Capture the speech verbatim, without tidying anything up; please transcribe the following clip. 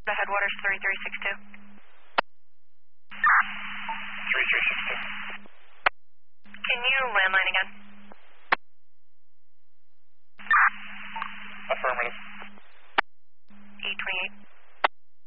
The headwaters three three six two. three three six two. Can you landline again?